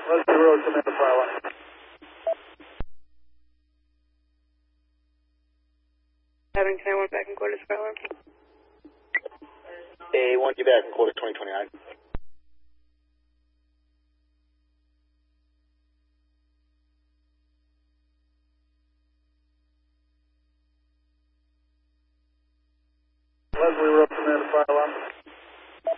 Leslie Road, come in the fire line. Abington, I went back in quarters fire line. A1, get back in quarters 2029.